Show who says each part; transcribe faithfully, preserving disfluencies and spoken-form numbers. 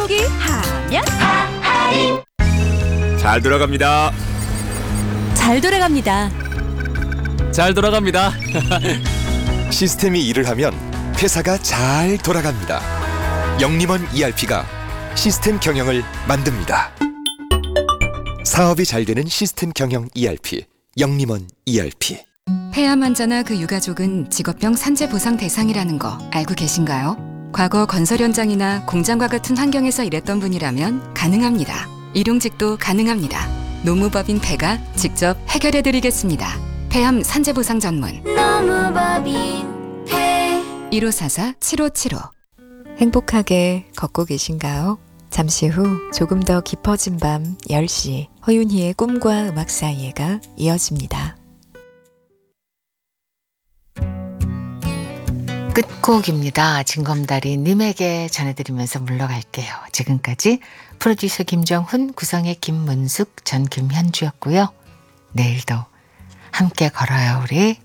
Speaker 1: 닭고기 하면
Speaker 2: 잘 돌아갑니다.
Speaker 1: 잘 돌아갑니다.
Speaker 3: 잘 돌아갑니다.
Speaker 4: 시스템이 일을 하면 회사가 잘 돌아갑니다. 영림원 이알피가 시스템 경영을 만듭니다. 사업이 잘 되는 시스템 경영 이알피, 영림원 이알피.
Speaker 5: 폐암 환자나 그 유가족은 직업병 산재 보상 대상이라는 거 알고 계신가요? 과거 건설 현장이나 공장과 같은 환경에서 일했던 분이라면 가능합니다. 일용직도 가능합니다. 노무법인 폐가 직접 해결해드리겠습니다. 폐암 산재 보상 전문
Speaker 6: 노무법인 폐
Speaker 5: 일오사사 칠오칠오.
Speaker 7: 행복하게 걷고 계신가요? 잠시 후 조금 더 깊어진 밤 열 시 허윤희의 꿈과 음악 사이에가 이어집니다.
Speaker 8: 끝곡입니다. 징검다리님에게 전해드리면서 물러갈게요. 지금까지 프로듀서 김정훈, 구성의 김문숙, 전 김현주였고요. 내일도 함께 걸어요 우리.